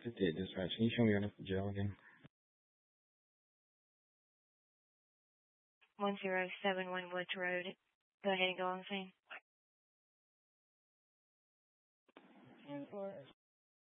Good day, dispatch. Can you show me on the jail again? 1071 Woods Road. Go ahead and go on scene.